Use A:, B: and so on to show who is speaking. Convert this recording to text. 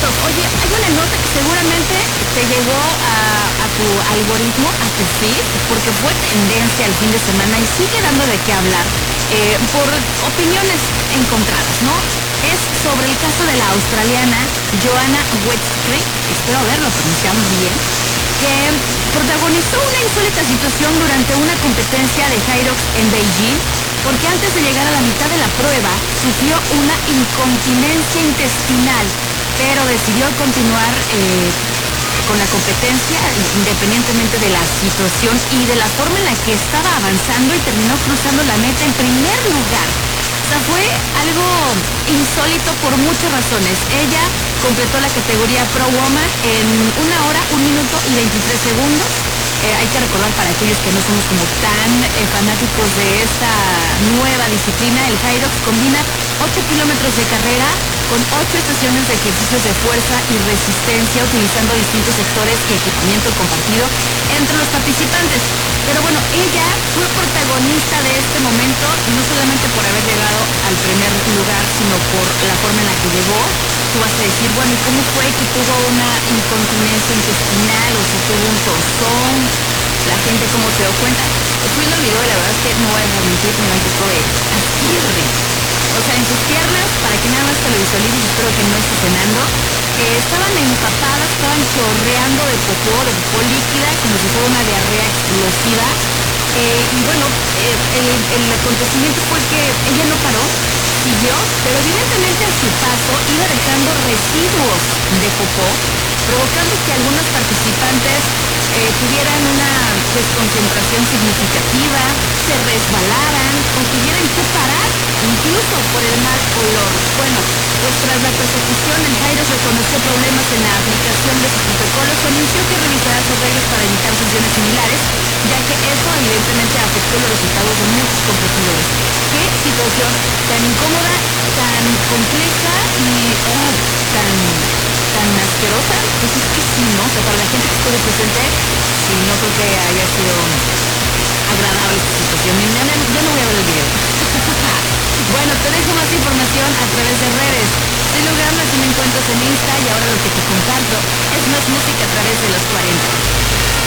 A: listos. Oye, hay una nota que seguramente te llegó a tu algoritmo, a tu feed, porque fue tendencia el fin de semana y sigue dando de qué hablar por opiniones encontradas, ¿no? Es sobre el caso de la australiana Joanna Weststreet, espero haberlo pronunciado bien, que protagonizó una insólita situación durante una competencia de Hyrox en Beijing, porque antes de llegar a la mitad de la prueba sufrió una incontinencia intestinal, pero decidió continuar con la competencia independientemente de la situación y de la forma en la que estaba avanzando, y terminó cruzando la meta en primer lugar. O sea, fue algo insólito por muchas razones. Ella completó la categoría Pro Woman en 1 hora, 1 minuto y 23 segundos. Hay que recordar, para aquellos que no somos como tan fanáticos de esta nueva disciplina, el Hyrox combina 8 kilómetros de carrera con 8 estaciones de ejercicios de fuerza y resistencia, utilizando distintos sectores y equipamiento compartido entre los participantes. Pero bueno, ella fue protagonista de este momento, no solamente por haber llegado al primer lugar, sino por la forma en la que llegó. Tú vas a decir, bueno, ¿y cómo fue que tuvo una incontinencia intestinal? O si tuvo un torzón, la gente cómo se dio cuenta. Estoy viendo el video y la verdad es que no voy a mentir, me da un poco de asquirre. O sea, en sus piernas, para que nada más te lo visualices, espero que no estés cenando, estaban empapadas, estaban chorreando de popó líquida, como si fuera una diarrea explosiva. Y bueno, el acontecimiento fue que ella no paró, siguió, pero evidentemente a su paso iba dejando residuos de popó, provocando que algunos participantes tuvieran una desconcentración significativa, se resbalaran o tuvieran que parar, incluso por el mal olor. Bueno, pues tras la persecución, el Hyrox reconoció problemas en la aplicación de sus protocolos y anunció que revisará sus reglas para evitar sanciones similares, ya que eso evidentemente afectó los resultados de muchos competidores. Qué situación tan incómoda, tan compleja y tan asquerosa. Pues es que sí, ¿no? O sea, para la gente que estuvo presente, sí, no creo que haya sido agradable esta situación. Yo no voy a ver el video. Bueno, te dejo más información a través de redes. Sin lugar, así me encuentras en Insta, y ahora lo que te comparto es más música a través de los 40.